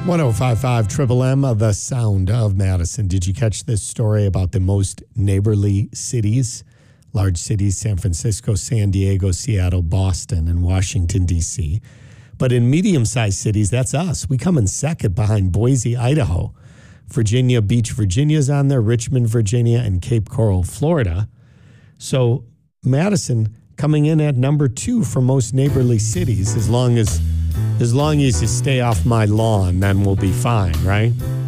1055 Triple M, the sound of Madison. Did you catch this story about the most neighborly cities? Large cities, San Francisco, San Diego, Seattle, Boston, and Washington, D.C. But in medium-sized cities, that's us. We come in second behind Boise, Idaho. Virginia Beach, Virginia's on there, Richmond, Virginia, and Cape Coral, Florida. So Madison coming in at number 2 for most neighborly cities. As long as you stay off my lawn, then we'll be fine, right?